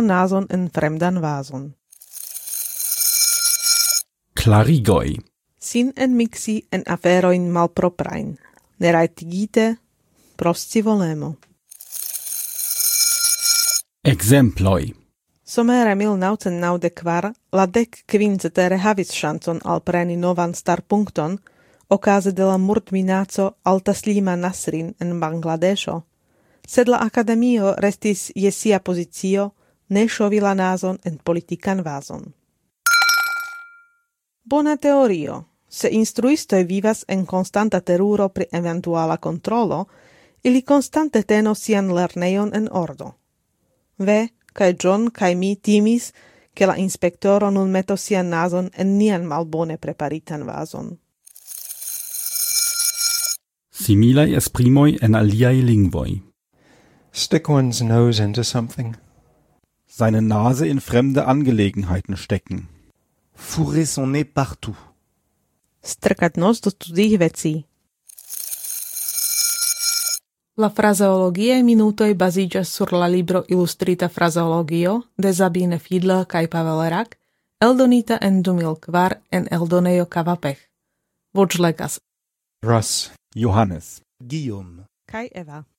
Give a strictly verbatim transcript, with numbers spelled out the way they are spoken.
nazon en fremdan vazon. Clarigoi. Sin enmixi en aferoin malproprain. Nerajtigite prosci volemo. Exemploi. Somere mil naucent naŭdek kvar la dek kvin cetere havis ŝancon alpreni novan starpunkton okaze de la murdminaco al Taslima Nasrin en Bangladesho, sed la akademio restis je sia pozicio, ne ŝovi la nazon en politikan vazon. Bona teorio. Se instruistoj vivas en konstanta teruro pri eventuala kontrolo, ili konstante tenos sian lernejon en ordo. Ve, kaj John kaj mi timis, ke la inspektoro nun metos sian nazon en nian malbone preparitan vazon. Similai esprimoi en aliai lingvoi. Stick one's nose into something. Seine Nase in fremde Angelegenheiten stecken. Fourrer son nez partout. Strkat nos do cudzích vecí. La frazeologie minutoj baziĝas sur la libro Ilustrita frazeologio de Sabine Fiedler kaj Pavel Rak, eldonita en du mil kvar en eldonejo Kavapech. Voĉlegas Russ. Johannes. Guillaume. kaj Eva.